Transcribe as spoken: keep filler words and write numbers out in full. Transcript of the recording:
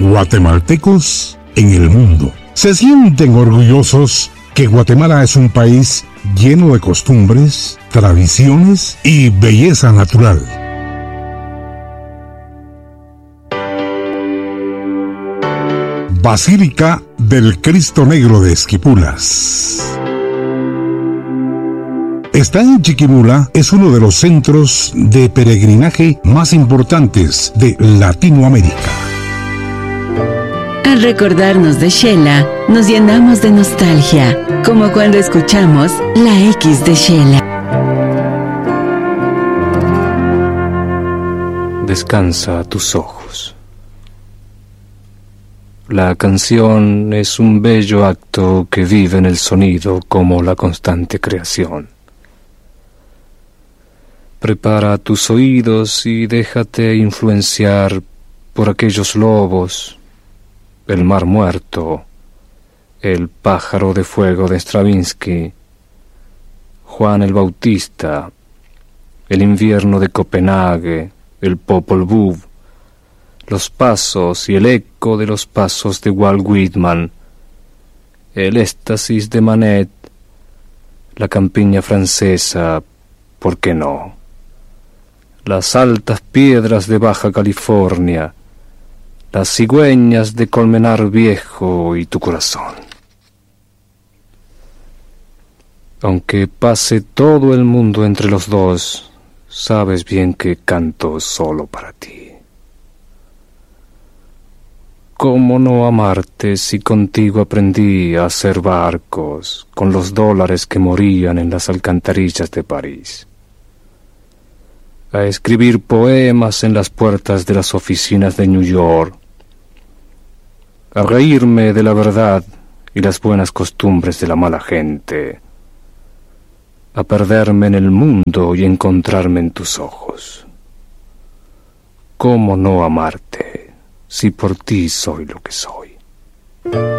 Guatemaltecos en el mundo se sienten orgullosos que Guatemala es un país lleno de costumbres, tradiciones y belleza natural. Basílica del Cristo Negro de Esquipulas. Está en Chiquimula, es uno de los centros de peregrinaje más importantes de Latinoamérica. Al recordarnos de Xela, nos llenamos de nostalgia, como cuando escuchamos la X de Xela. Descansa tus ojos. La canción es un bello acto que vive en el sonido como la constante creación. Prepara tus oídos y déjate influenciar por aquellos lobos, el mar muerto, el pájaro de fuego de Stravinsky, Juan el Bautista, el invierno de Copenhague, el Popol Vuh, los pasos y el eco de los pasos de Walt Whitman, el éxtasis de Manet, la campiña francesa, ¿por qué no?, las altas piedras de Baja California, las cigüeñas de Colmenar Viejo y tu corazón. Aunque pase todo el mundo entre los dos, sabes bien que canto solo para ti. ¿Cómo no amarte si contigo aprendí a hacer barcos con los dólares que morían en las alcantarillas de París? A escribir poemas en las puertas de las oficinas de New York, a reírme de la verdad y las buenas costumbres de la mala gente, a perderme en el mundo y encontrarme en tus ojos. ¿Cómo no amarte si por ti soy lo que soy?